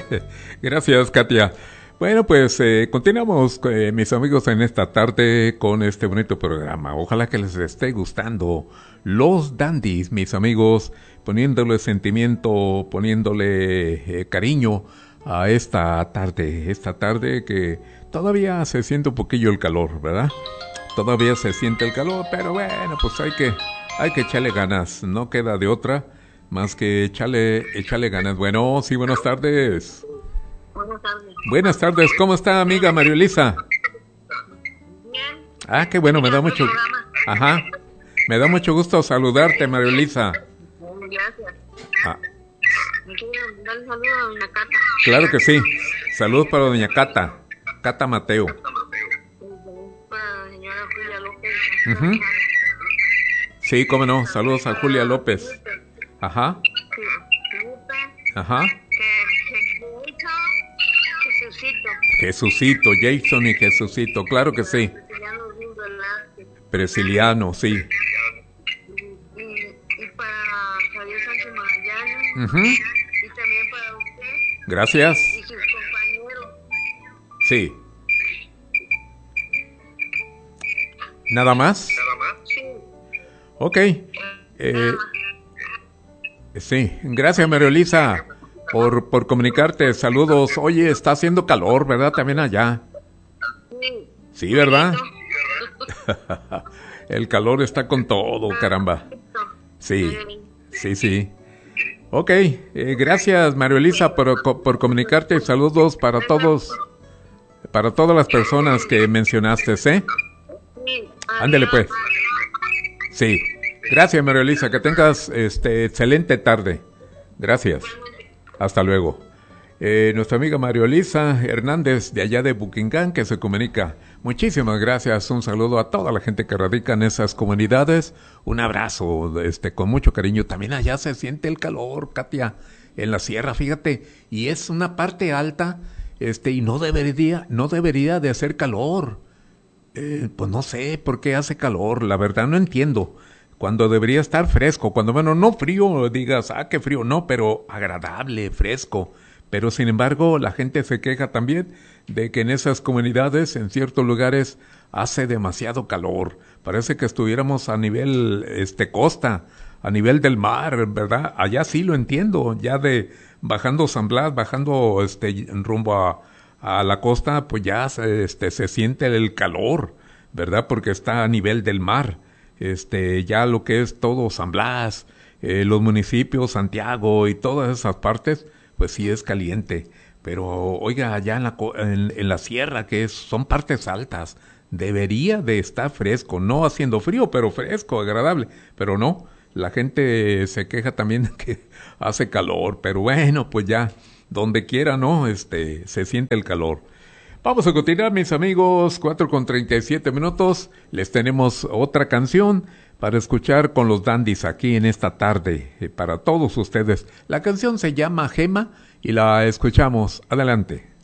Gracias, Katia. Bueno, pues continuamos, mis amigos, en esta tarde con este bonito programa. Ojalá que les esté gustando Los Dandies, mis amigos, poniéndole sentimiento, poniéndole cariño a esta tarde que todavía se siente un poquillo el calor, ¿verdad? Todavía se siente el calor, pero bueno, pues hay que echarle ganas, no queda de otra más que echarle ganas. Bueno, sí, buenas tardes. Buenas tardes. Buenas tardes, ¿cómo está, amiga María Elisa? Bien. Ah, qué bueno, me da mucho gusto saludarte, María Elisa. Gracias. Ah, Me quiero dar un saludo a doña Cata. claro que sí. Saludos para doña Cata Mateo. Para la señora Julia López. Ujú. Sí, cómo no, saludos a Julia López. Ajá, Lupe, ajá. Jesucito. Jesucito, Jason y Jesucito, claro que sí. Prisciliano Ruiz Velázquez. Presiliano, sí. Y para Javier Sánchez Magallanes. Ujú. Y también para usted Gracias. y sus compañeros. Sí. ¿Nada más? Sí. Ok. Sí, gracias, María Elisa, por comunicarte. Saludos. Oye, está haciendo calor, ¿verdad? También allá. Sí, ¿verdad? El calor está con todo, caramba. Sí, sí. Ok, gracias, María Elisa, por comunicarte. Saludos para todas las personas que mencionaste, ¿eh? Ándele, pues. Sí. Gracias, María Elisa, que tengas excelente tarde. Gracias. Hasta luego. Nuestra amiga María Elisa Hernández, de allá de Buquingán, que se comunica. Muchísimas gracias. Un saludo a toda la gente que radica en esas comunidades. Un abrazo, con mucho cariño. También allá se siente el calor, Katia, en la sierra, fíjate. Y es una parte alta, y no debería de hacer calor. Pues no sé por qué hace calor. La verdad no entiendo. Cuando debería estar fresco, cuando menos no frío, digas, qué frío, no, pero agradable, fresco. Pero sin embargo, la gente se queja también de que en esas comunidades, en ciertos lugares, hace demasiado calor. Parece que estuviéramos a nivel, costa, a nivel del mar, ¿verdad? Allá sí lo entiendo, ya bajando San Blas, bajando, rumbo a la costa, pues ya se siente el calor, ¿verdad? Porque está a nivel del mar. Ya lo que es todo San Blas, los municipios, Santiago y todas esas partes, pues sí es caliente. Pero, oiga, allá en la sierra, son partes altas, debería de estar fresco, no haciendo frío, pero fresco, agradable. Pero no, la gente se queja también de que hace calor, pero bueno, pues ya, donde quiera, ¿no? Se siente el calor. Vamos a continuar, mis amigos, 4:37. Les tenemos otra canción para escuchar con los Dandies aquí en esta tarde, para todos ustedes. La canción se llama Gema y la escuchamos. Adelante.